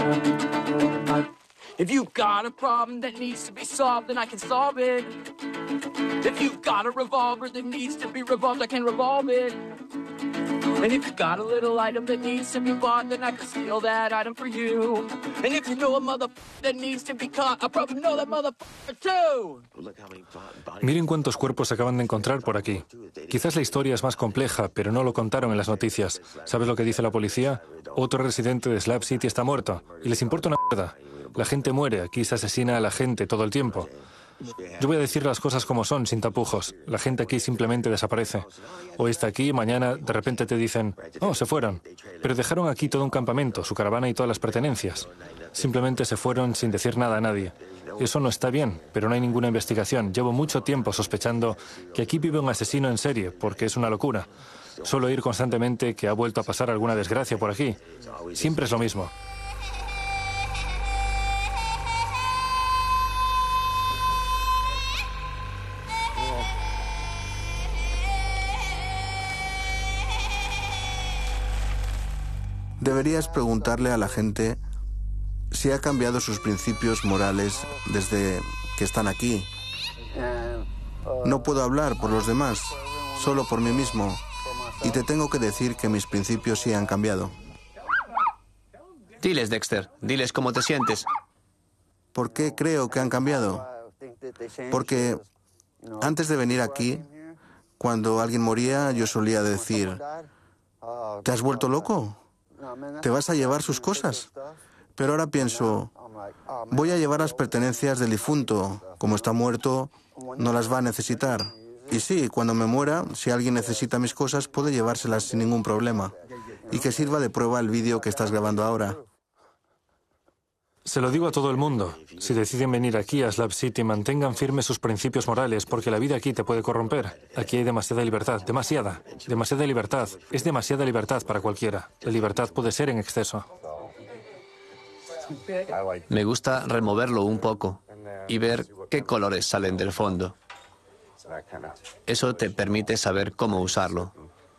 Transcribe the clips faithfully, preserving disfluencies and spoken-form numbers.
If you've got a problem that needs to be solved, then I can solve it. If you've got a revolver that needs to be revolved, I can revolve it. And if you've got a little item that needs to be bought, then I can steal that item for you. And if you know a motherfucker that needs to be caught, I probably know that motherfucker too. Miren cuántos cuerpos acaban de encontrar por aquí. Quizás la historia es más compleja, pero no lo contaron en las noticias. ¿Sabes lo que dice la policía? Otro residente de Slab City está muerto. Y les importa una mierda. La gente muere, aquí se asesina a la gente todo el tiempo. Yo voy a decir las cosas como son, sin tapujos. La gente aquí simplemente desaparece. Hoy está aquí, mañana de repente te dicen, oh, se fueron. Pero dejaron aquí todo un campamento, su caravana y todas las pertenencias. Simplemente se fueron sin decir nada a nadie. Eso no está bien, pero no hay ninguna investigación. Llevo mucho tiempo sospechando que aquí vive un asesino en serie, porque es una locura. Suelo oír constantemente que ha vuelto a pasar alguna desgracia por aquí. Siempre es lo mismo. Deberías preguntarle a la gente si ha cambiado sus principios morales desde que están aquí. No puedo hablar por los demás, solo por mí mismo. Y te tengo que decir que mis principios sí han cambiado. Diles, Dexter, diles cómo te sientes. ¿Por qué creo que han cambiado? Porque antes de venir aquí, cuando alguien moría, yo solía decir, ¿te has vuelto loco? ¿Te vas a llevar sus cosas? Pero ahora pienso, voy a llevar las pertenencias del difunto. Como está muerto, no las va a necesitar. Y sí, cuando me muera, si alguien necesita mis cosas, puede llevárselas sin ningún problema. Y que sirva de prueba el vídeo que estás grabando ahora. Se lo digo a todo el mundo. Si deciden venir aquí a Slab City, mantengan firmes sus principios morales, porque la vida aquí te puede corromper. Aquí hay demasiada libertad, demasiada, demasiada libertad. Es demasiada libertad para cualquiera. La libertad puede ser en exceso. Me gusta removerlo un poco y ver qué colores salen del fondo. Eso te permite saber cómo usarlo.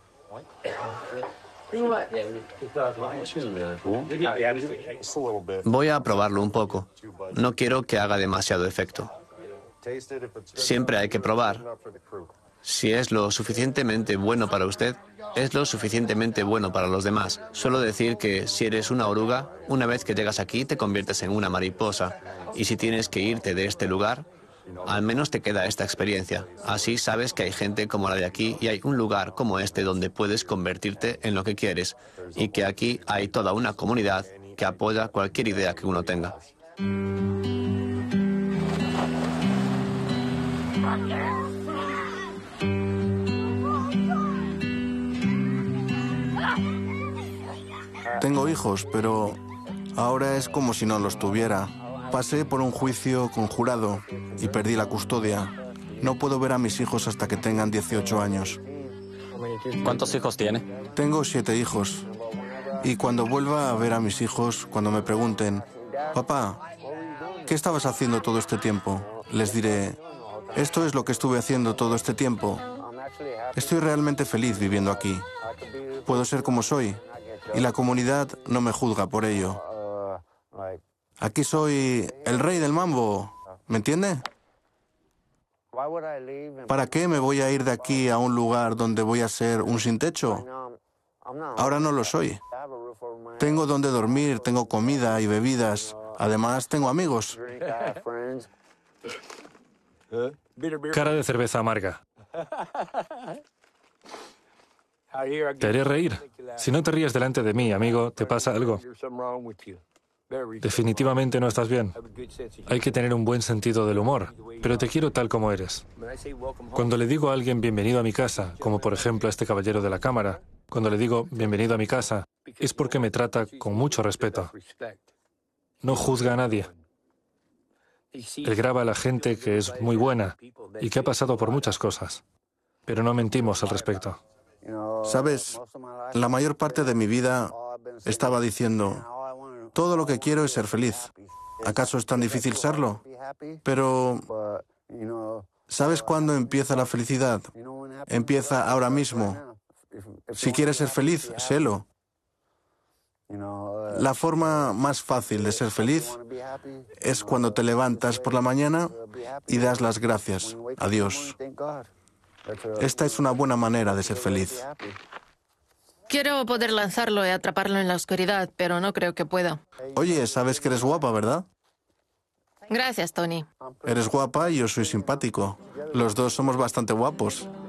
Voy a probarlo un poco. No quiero que haga demasiado efecto. Siempre hay que probar. Si es lo suficientemente bueno para usted, es lo suficientemente bueno para los demás. Suelo decir que si eres una oruga, una vez que llegas aquí te conviertes en una mariposa. Y si tienes que irte de este lugar, al menos te queda esta experiencia. Así sabes que hay gente como la de aquí y hay un lugar como este donde puedes convertirte en lo que quieres. Y que aquí hay toda una comunidad que apoya cualquier idea que uno tenga. Tengo hijos, pero ahora es como si no los tuviera. Pasé por un juicio conjurado y perdí la custodia. No puedo ver a mis hijos hasta que tengan dieciocho años. ¿Cuántos hijos tiene? Tengo siete hijos. Y cuando vuelva a ver a mis hijos, cuando me pregunten, papá, ¿qué estabas haciendo todo este tiempo? Les diré, esto es lo que estuve haciendo todo este tiempo. Estoy realmente feliz viviendo aquí. Puedo ser como soy y la comunidad no me juzga por ello. Aquí soy el rey del mambo, ¿me entiende? ¿Para qué me voy a ir de aquí a un lugar donde voy a ser un sin techo? Ahora no lo soy. Tengo donde dormir, tengo comida y bebidas. Además, tengo amigos. Cara de cerveza amarga. Te haré reír. Si no te ríes delante de mí, amigo, te pasa algo. Definitivamente no estás bien. Hay que tener un buen sentido del humor, pero te quiero tal como eres. Cuando le digo a alguien bienvenido a mi casa, como por ejemplo a este caballero de la cámara, cuando le digo bienvenido a mi casa, es porque me trata con mucho respeto. No juzga a nadie. Él graba a la gente que es muy buena y que ha pasado por muchas cosas, pero no mentimos al respecto. Sabes, la mayor parte de mi vida estaba diciendo, todo lo que quiero es ser feliz. ¿Acaso es tan difícil serlo? Pero, ¿sabes cuándo empieza la felicidad? Empieza ahora mismo. Si quieres ser feliz, sélo. La forma más fácil de ser feliz es cuando te levantas por la mañana y das las gracias a Dios. Esta es una buena manera de ser feliz. Quiero poder lanzarlo y atraparlo en la oscuridad, pero no creo que pueda. Oye, sabes que eres guapa, ¿verdad? Gracias, Tony. Eres guapa y yo soy simpático. Los dos somos bastante guapos.